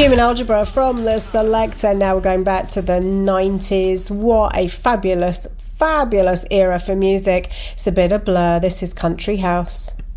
Human Algebra from the Selector. Now we're going back to the 90s. What a fabulous era for music. It's a bit of Blur. This is Country House.